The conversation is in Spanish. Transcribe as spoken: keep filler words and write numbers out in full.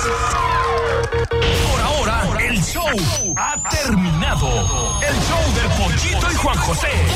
Por ahora, el show ha terminado. El show del Pollito y Juan José.